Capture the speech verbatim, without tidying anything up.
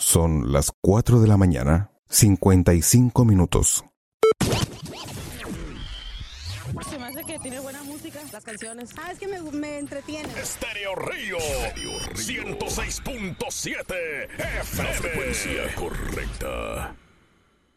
Son las cuatro de la mañana, cincuenta y cinco minutos. Se me hace que tiene buena música, las canciones. Ah, es que me, me entretiene. Estéreo Río, ciento seis punto siete F M. La frecuencia correcta.